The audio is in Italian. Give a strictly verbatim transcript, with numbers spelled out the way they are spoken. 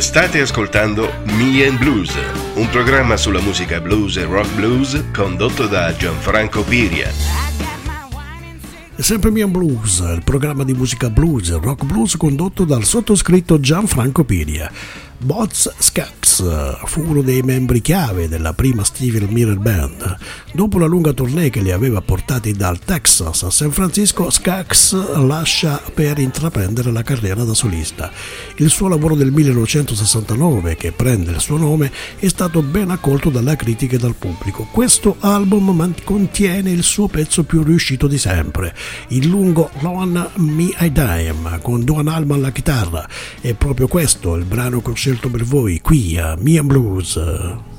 State ascoltando Me and Blues, un programma sulla musica blues e rock blues condotto da Gianfranco Piria. È sempre Me and Blues, il programma di musica blues e rock blues condotto dal sottoscritto Gianfranco Piria. Boz Scaggs fu uno dei membri chiave della prima Stevie Miller Band. Dopo una lunga tournée che li aveva portati dal Texas a San Francisco, Scaggs lascia per intraprendere la carriera da solista. Il suo lavoro del millenovecentosessantanove, che prende il suo nome, è stato ben accolto dalla critica e dal pubblico. Questo album contiene il suo pezzo più riuscito di sempre, il lungo Loan Me I Dime, con Duane Allman alla chitarra. È proprio questo il brano che ho scelto per voi qui a Me and Blues.